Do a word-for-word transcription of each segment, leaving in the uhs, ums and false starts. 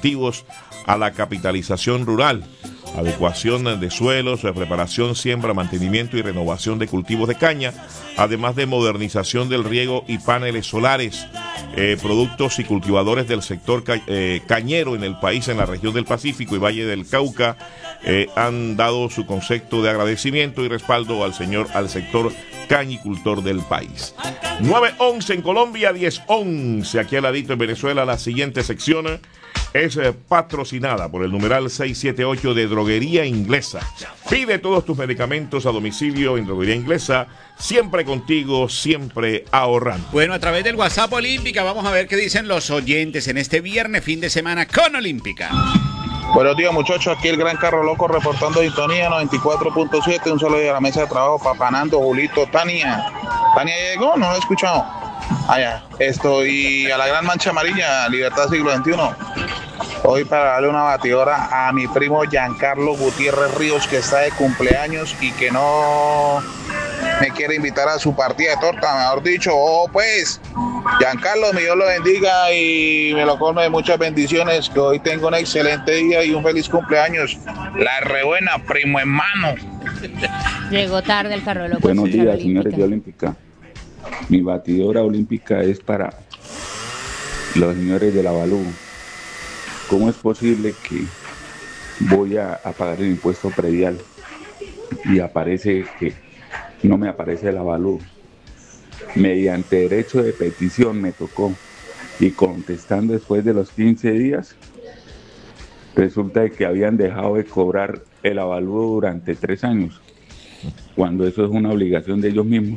incentivos a la capitalización rural, adecuación de suelos, preparación, siembra, mantenimiento y renovación de cultivos de caña, además de modernización del riego y paneles solares, eh, productos y cultivadores del sector ca eh, cañero en el país, en la región del Pacífico y Valle del Cauca, eh, han dado su concepto de agradecimiento y respaldo al señor, al sector cañicultor del país. nueve once en Colombia, diez once aquí al ladito en Venezuela. La siguiente sección es eh, patrocinada por el numeral seiscientos setenta y ocho de Droguería Inglesa. Pide todos tus medicamentos a domicilio en Droguería Inglesa, siempre contigo, siempre ahorrando. Bueno, a través del WhatsApp Olímpica vamos a ver qué dicen los oyentes en este viernes, fin de semana con Olímpica. Buenos días, muchachos, aquí el Gran Carro Loco reportando sintonía noventa y cuatro punto siete. Un saludo de la mesa de trabajo, Papanando, Julito, Tania. ¿Tania llegó? No lo he escuchado. Allá, estoy a la Gran Mancha Amarilla, Libertad Siglo veintiuno. Hoy para darle una batidora a mi primo Giancarlo Gutiérrez Ríos, que está de cumpleaños y que no me quiere invitar a su partida de torta, mejor dicho. Oh, pues, Giancarlo, mi Dios lo bendiga y me lo colme de muchas bendiciones, que hoy tengo un excelente día y un feliz cumpleaños. La rebuena, primo hermano. Llegó tarde el Carro Loco. Buenos días, señores de Olímpica. Mi batidora olímpica es para los señores de la Balú. ¿Cómo es posible que voy a, a pagar el impuesto predial y aparece que no me aparece la Balú? Mediante derecho de petición me tocó, y contestando después de los quince días, resulta que habían dejado de cobrar el avalúo durante tres años, cuando eso es una obligación de ellos mismos.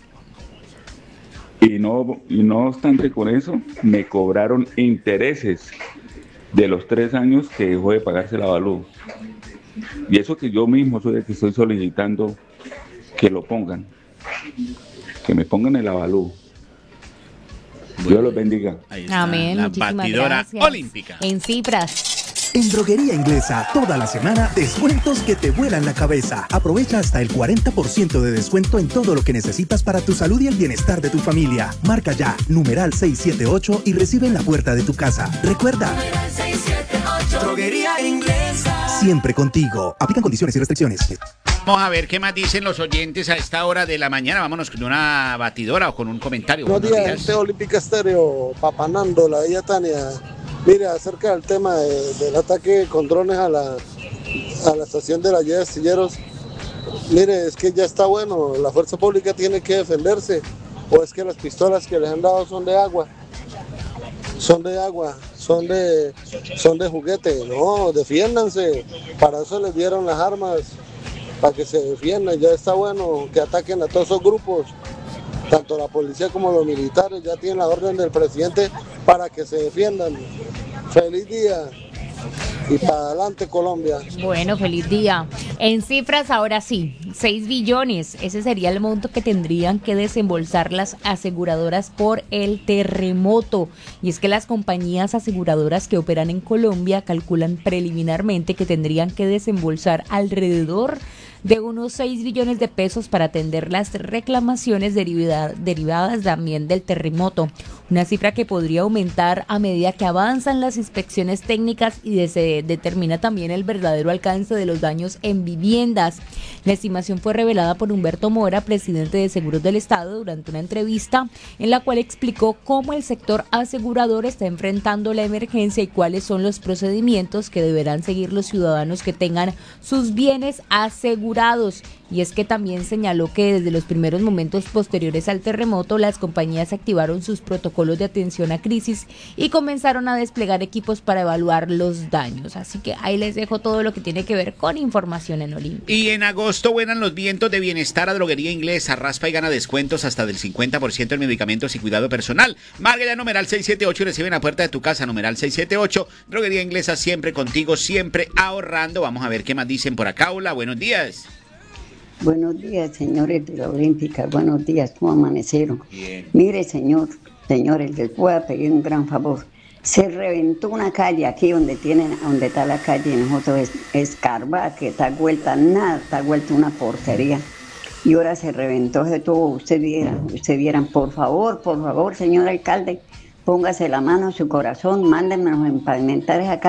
Y no, y no obstante con eso, me cobraron intereses de los tres años que dejó de pagarse el avalúo. Y eso que yo mismo soy el que estoy solicitando que lo pongan, que me pongan el avalúo. Bueno, Dios los bendiga. Ahí está. Amén. La Muchísimas batidora gracias. olímpica. En Cifras. En Droguería Inglesa, toda la semana, descuentos que te vuelan la cabeza. Aprovecha hasta el cuarenta por ciento de descuento en todo lo que necesitas para tu salud y el bienestar de tu familia. Marca ya, numeral seiscientos setenta y ocho y recibe en la puerta de tu casa. Recuerda, seiscientos setenta y ocho, Droguería Inglesa. Siempre contigo. Aplican condiciones y restricciones. Vamos a ver qué más dicen los oyentes a esta hora de la mañana. Vámonos con una batidora o con un comentario. Buenos días, gente de Olímpica Estéreo, Papanando, la bella Tania. Mire, acerca del tema de, del ataque con drones a la, a la estación de la Llave de Astilleros, mire, es que ya está bueno, la fuerza pública tiene que defenderse, o es que las pistolas que les han dado son de agua, son de agua, son de, son de juguete, no, defiéndanse, para eso les dieron las armas, para que se defiendan, ya está bueno que ataquen a todos esos grupos. Tanto la policía como los militares ya tienen la orden del presidente para que se defiendan. Feliz día y para adelante Colombia. Bueno, feliz día. En cifras, ahora sí, seis billones. Ese sería el monto que tendrían que desembolsar las aseguradoras por el terremoto. Y es que las compañías aseguradoras que operan en Colombia calculan preliminarmente que tendrían que desembolsar alrededor de unos seis billones de pesos para atender las reclamaciones derivada, derivadas también del terremoto, una cifra que podría aumentar a medida que avanzan las inspecciones técnicas y se determina también el verdadero alcance de los daños en viviendas. La estimación fue revelada por Humberto Mora, presidente de Seguros del Estado, durante una entrevista en la cual explicó cómo el sector asegurador está enfrentando la emergencia y cuáles son los procedimientos que deberán seguir los ciudadanos que tengan sus bienes asegurados. Y es que también señaló que desde los primeros momentos posteriores al terremoto, las compañías activaron sus protocolos de atención a crisis y comenzaron a desplegar equipos para evaluar los daños. Así que ahí les dejo todo lo que tiene que ver con información en Olimpia. Y en agosto vuelan los vientos de bienestar a Droguería Inglesa. Raspa y gana descuentos hasta del cincuenta por ciento en medicamentos y cuidado personal. Marca ya numeral seiscientos setenta y ocho y recibe en la puerta de tu casa, numeral seiscientos setenta y ocho. Droguería Inglesa, siempre contigo, siempre ahorrando. Vamos a ver qué más dicen por acá. Hola, buenos días. Buenos días, señores de la Olímpica. Buenos días, ¿cómo amanecieron? Bien. Mire, señor, señores, les voy a pedir un gran favor. Se reventó una calle aquí donde tienen, donde está la calle, y nosotros es, escarba, que está vuelta, nada, está vuelta una porquería. Y ahora se reventó de todo, usted viera, usted vieran, por favor, por favor, señor alcalde, póngase la mano a su corazón, mándenme los empavimentales acá.